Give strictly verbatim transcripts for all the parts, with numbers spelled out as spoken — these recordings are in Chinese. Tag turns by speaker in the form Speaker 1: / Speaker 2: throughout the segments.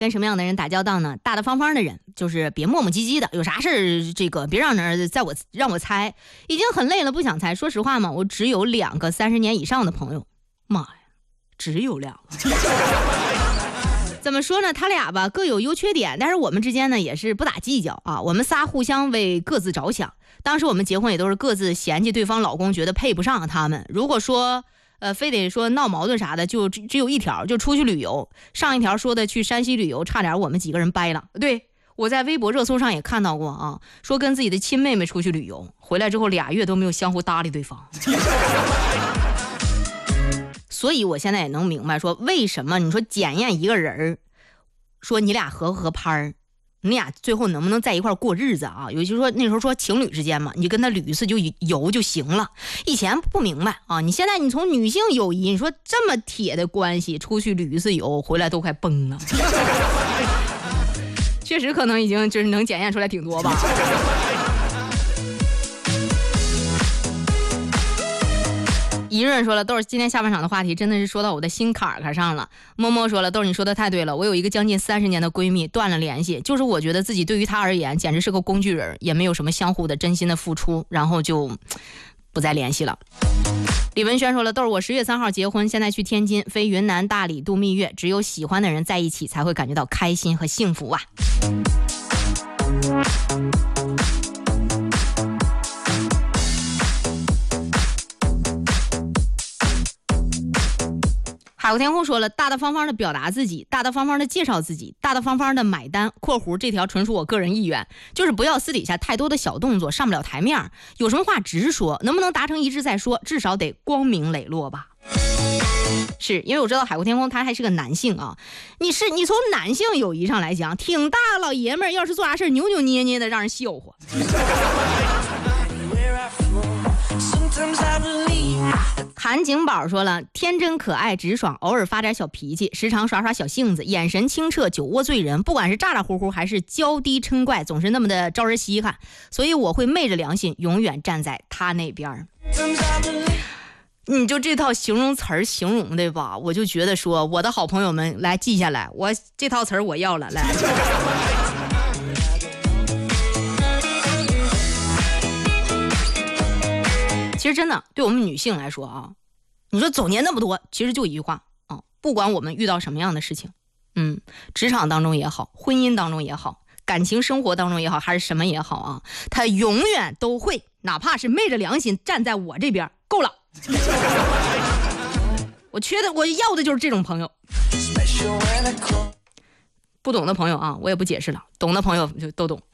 Speaker 1: 跟什么样的人打交道呢？大大方方的人，就是别磨磨唧唧的，有啥事这个别让人在我让我猜，已经很累了，不想猜。说实话嘛，我只有两个三十年以上的朋友，妈呀，只有两个。怎么说呢？他俩吧各有优缺点，但是我们之间呢也是不打计较啊。我们仨互相为各自着想。当时我们结婚也都是各自嫌弃对方老公，觉得配不上他们。如果说呃，非得说闹矛盾啥的，就只只有一条，就出去旅游。上一条说的去山西旅游，差点我们几个人掰了。对，我在微博热搜上也看到过啊，说跟自己的亲妹妹出去旅游，回来之后俩月都没有相互搭理对方。所以我现在也能明白说，为什么你说检验一个人，说你俩合不合拍儿，你俩最后能不能在一块过日子啊？尤其说那时候说情侣之间嘛，你就跟他捋一次就游就行了。以前不明白啊，你现在你从女性友谊，你说这么铁的关系，出去捋一次游回来都快崩了。确实可能已经就是能检验出来挺多吧。一润说了，豆儿今天下半场的话题真的是说到我的心坎坎上了。默默说了，豆儿你说的太对了，我有一个将近三十年的闺蜜断了联系，就是我觉得自己对于她而言简直是个工具人，也没有什么相互的真心的付出，然后就不再联系了。李文轩说了，豆儿我十月三号结婚，现在去天津，飞云南大理度蜜月，只有喜欢的人在一起才会感觉到开心和幸福啊。海阔天空说了，大大方方的表达自己，大大方方的介绍自己，大大方方的买单。括弧这条纯属我个人意愿，就是不要私底下太多的小动作，上不了台面，有什么话直说，能不能达成一致再说，至少得光明磊落吧。是因为我知道海阔天空他还是个男性啊，你是你从男性友谊上来讲，挺大老爷们儿，要是做啥事扭扭捏捏的，让人笑话。韩景宝说了，天真可爱直爽，偶尔发点小脾气，时常耍耍小性子，眼神清澈，酒窝醉人，不管是咋咋呼呼还是娇低嗔怪，总是那么的招人稀罕，所以我会昧着良心永远站在他那边。你就这套形容词儿形容的吧，我就觉得说我的好朋友们来记下来，我这套词儿我要了，来。其实真的对我们女性来说啊，你说总结那么多，其实就一句话啊，不管我们遇到什么样的事情，嗯，职场当中也好，婚姻当中也好，感情生活当中也好，还是什么也好啊，他永远都会，哪怕是昧着良心站在我这边，够了。我缺的我要的就是这种朋友。不懂的朋友啊，我也不解释了，懂的朋友就都懂。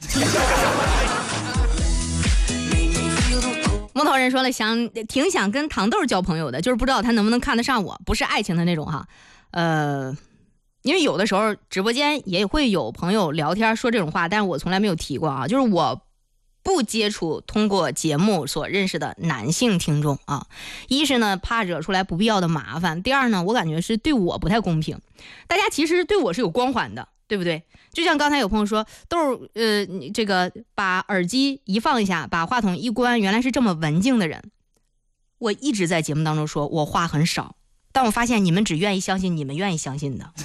Speaker 1: 木头人说了，想挺想跟糖豆交朋友的，就是不知道他能不能看得上我，不是爱情的那种哈。呃，因为有的时候直播间也会有朋友聊天说这种话，但是我从来没有提过啊，就是我不接触通过节目所认识的男性听众啊。一是呢怕惹出来不必要的麻烦，第二呢我感觉是对我不太公平。大家其实对我是有光环的，对不对？就像刚才有朋友说，豆儿，呃，你这个把耳机一放一下，把话筒一关，原来是这么文静的人。我一直在节目当中说我话很少，但我发现你们只愿意相信你们愿意相信的。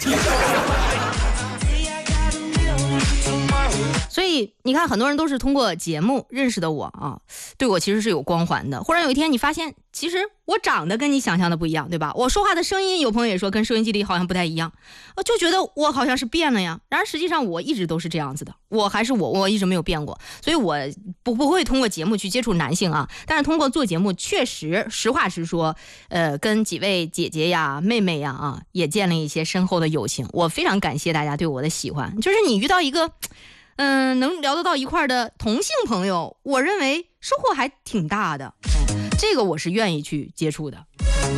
Speaker 1: 所以你看，很多人都是通过节目认识的我啊，对我其实是有光环的。忽然有一天你发现，其实我长得跟你想象的不一样，对吧？我说话的声音，有朋友也说跟收音机里好像不太一样，我就觉得我好像是变了呀。然而实际上我一直都是这样子的，我还是我，我一直没有变过。所以我不不会通过节目去接触男性啊，但是通过做节目，确实实话实说，呃，跟几位姐姐呀、妹妹呀啊，也建立一些深厚的友情。我非常感谢大家对我的喜欢，就是你遇到一个。嗯，能聊得到一块的同性朋友，我认为收获还挺大的，嗯，这个我是愿意去接触的。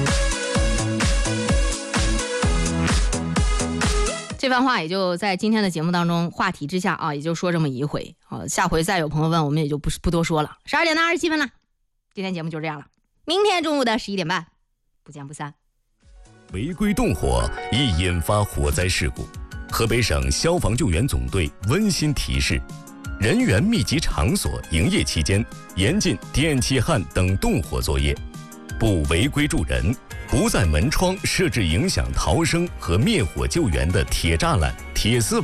Speaker 1: 这番话也就在今天的节目当中话题之下啊，也就说这么一回啊，下回再有朋友问，我们也就不不多说了。十二点的二十七分了，今天节目就这样了，明天中午的十一点半，不见不散。
Speaker 2: 违规动火易引发火灾事故。河北省消防救援总队温馨提示：人员密集场所营业期间，严禁电气焊等动火作业，不违规助人， 不在门窗设置影响逃生和灭火救援的铁栅栏、铁丝